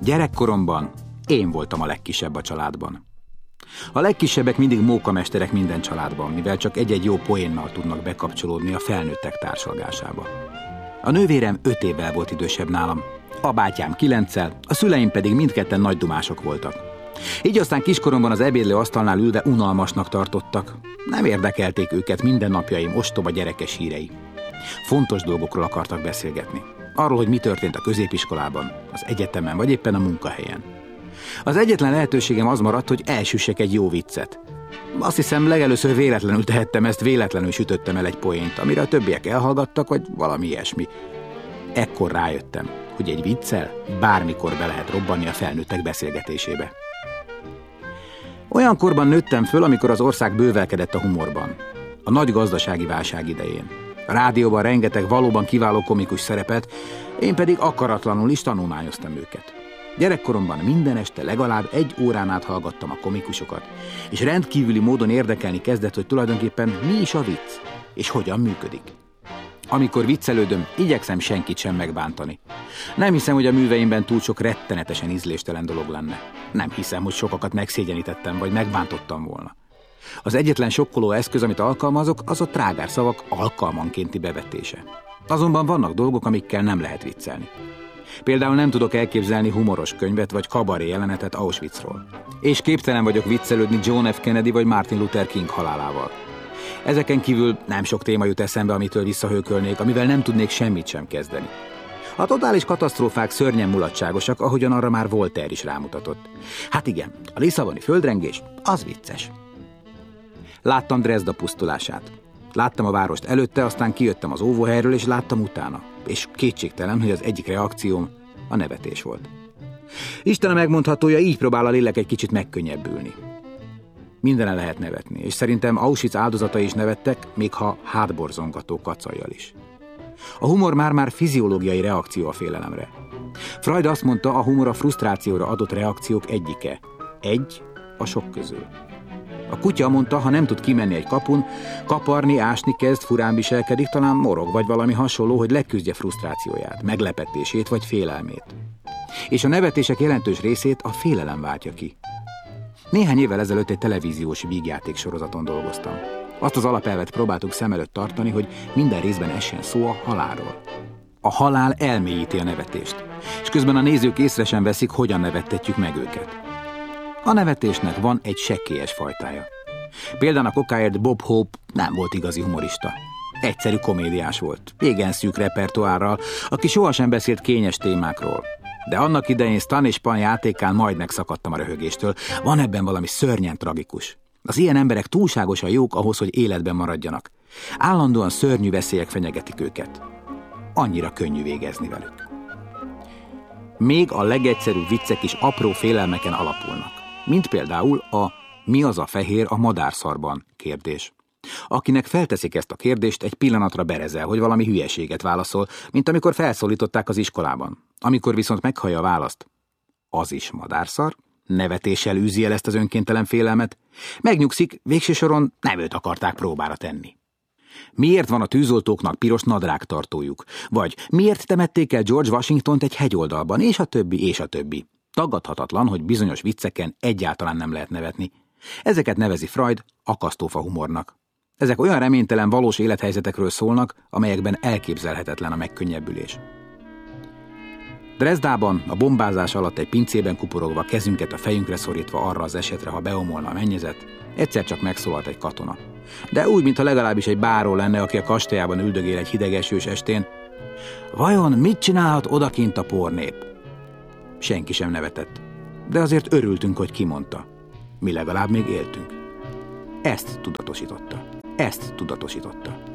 Gyerekkoromban én voltam a legkisebb a családban. A legkisebbek mindig mókamesterek minden családban, mivel csak egy-egy jó poénnal tudnak bekapcsolódni a felnőttek társalgásába. A nővérem 5 évvel volt idősebb nálam, a bátyám 9-szel, a szüleim pedig mindketten nagy dumások voltak. Így aztán kiskoromban az ebédlő asztalnál ülve unalmasnak tartottak. Nem érdekelték őket mindennapjaim ostoba gyerekes hírei. Fontos dolgokról akartak beszélgetni. Arról, hogy mi történt a középiskolában, az egyetemen vagy éppen a munkahelyen. Az egyetlen lehetőségem az maradt, hogy elsüssek egy jó viccet. Azt hiszem, legelőször véletlenül tehettem ezt, véletlenül sütöttem el egy poént, amire a többiek elhallgattak, vagy valami ilyesmi. Ekkor rájöttem, hogy egy viccel bármikor be lehet robbanni a felnőttek beszélgetésébe. Olyan korban nőttem föl, amikor az ország bővelkedett a humorban. A nagy gazdasági válság idején. A rádióban rengeteg valóban kiváló komikus szerepet, én pedig akaratlanul is tanulmányoztam őket. Gyerekkoromban minden este legalább 1 órán át hallgattam a komikusokat, és rendkívüli módon érdekelni kezdett, hogy tulajdonképpen mi is a vicc, és hogyan működik. Amikor viccelődöm, igyekszem senkit sem megbántani. Nem hiszem, hogy a műveimben túl sok rettenetesen ízléstelen dolog lenne. Nem hiszem, hogy sokakat megszégyenítettem, vagy megbántottam volna. Az egyetlen sokkoló eszköz, amit alkalmazok, az a trágár szavak alkalmankénti bevetése. Azonban vannak dolgok, amikkel nem lehet viccelni. Például nem tudok elképzelni humoros könyvet vagy kabaré jelenetet Auschwitzról. És képtelen vagyok viccelődni John F. Kennedy vagy Martin Luther King halálával. Ezeken kívül nem sok téma jut eszembe, amitől visszahőkölnék, amivel nem tudnék semmit sem kezdeni. A totális katasztrófák szörnyen mulatságosak, ahogyan arra már Voltaire is rámutatott. Hát igen, a lisszaboni földrengés, az vicces. Láttam Dresda pusztulását. Láttam a várost előtte, aztán kijöttem az óvóhelyről, és láttam utána. És kétségtelen, hogy az egyik reakcióm a nevetés volt. Isten a megmondhatója, így próbál a lélek egy kicsit megkönnyebbülni. Mindenen lehet nevetni, és szerintem Auschwitz áldozatai is nevettek, még ha hátborzongató kacajjal is. A humor már fiziológiai reakció a félelemre. Freud azt mondta, a humor a frusztrációra adott reakciók egyike. Egy a sok közül. A kutya mondta, ha nem tud kimenni egy kapun, kaparni, ásni kezd, furán viselkedik, talán morog, vagy valami hasonló, hogy leküzdje frusztrációját, meglepetését vagy félelmét. És a nevetések jelentős részét a félelem váltja ki. Néhány évvel ezelőtt egy televíziós vígjáték sorozaton dolgoztam. Azt az alapelvet próbáltuk szem előtt tartani, hogy minden részben essen szó a halálról. A halál elmélyíti a nevetést, és közben a nézők észre sem veszik, hogyan nevettetjük meg őket. A nevetésnek van egy sekélyes fajtája. Példának okáért Bob Hope nem volt igazi humorista. Egyszerű komédiás volt, igen szűk repertoárral, aki sohasem beszélt kényes témákról. De annak idején Stan és Pan játékán majd megszakadtam a röhögéstől. Van ebben valami szörnyen tragikus. Az ilyen emberek túlságosan jók ahhoz, hogy életben maradjanak. Állandóan szörnyű veszélyek fenyegetik őket. Annyira könnyű végezni velük. Még a legegyszerűbb viccek is apró félelmeken alapulnak. Mint például a mi az a fehér a madárszarban kérdés. Akinek felteszik ezt a kérdést, egy pillanatra berezel, hogy valami hülyeséget válaszol, mint amikor felszólították az iskolában. Amikor viszont meghallja a választ, az is madárszar, nevetéssel űzi el ezt az önkéntelen félelmet, megnyugszik, végső soron nem őt akarták próbára tenni. Miért van a tűzoltóknak piros nadrágtartójuk? Vagy miért temették el George Washingtont egy hegyoldalban, és a többi, és a többi. Tagadhatatlan, hogy bizonyos vicceken egyáltalán nem lehet nevetni. Ezeket nevezi Freud akasztófa humornak. Ezek olyan reménytelen valós élethelyzetekről szólnak, amelyekben elképzelhetetlen a megkönnyebbülés. Dresdában a bombázás alatt egy pincében kuporogva, kezünket a fejünkre szorítva arra az esetre, ha beomolna a mennyezet, egyszer csak megszólalt egy katona. De úgy, mintha legalábbis egy báró lenne, aki a kastélyában üldögél egy hideg esős estén. Vajon mit csinálhat odakint a pornép? Senki sem nevetett, de azért örültünk, hogy kimondta. Mi legalább még éltünk. Ezt tudatosította.